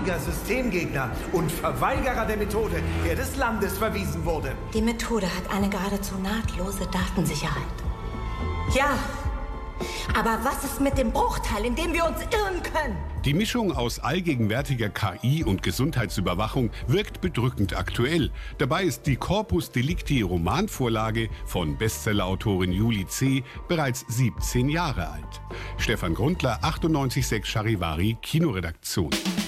wahrhaftiger Systemgegner und Verweigerer der Methode, der des Landes verwiesen wurde. Die Methode hat eine geradezu nahtlose Datensicherheit. Ja, aber was ist mit dem Bruchteil, in dem wir uns irren können? Die Mischung aus allgegenwärtiger KI und Gesundheitsüberwachung wirkt bedrückend aktuell. Dabei ist die Corpus Delicti Romanvorlage von Bestsellerautorin Julie C. bereits 17 Jahre alt. Stefan Grundler, 98.6 Charivari, Kinoredaktion.